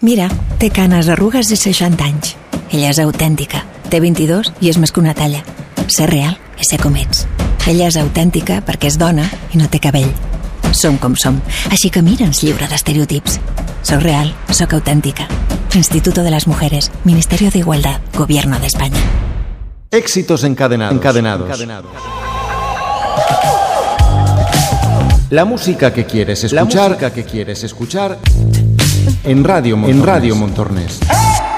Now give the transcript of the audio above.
Mira, té canes, arrugues i 60 anys. Ella és autèntica, té 22 i és més que una talla. Ser real és ser com ets. Ella és autèntica perquè és dona i no té cabell. Som com som, així que mira'ns lliure d'estereotips. Soc real, soc autèntica. Instituto de las Mujeres, Ministerio de Igualdad, Gobierno de España. Éxitos encadenados. La música que quieres escuchar en Radio Montornés.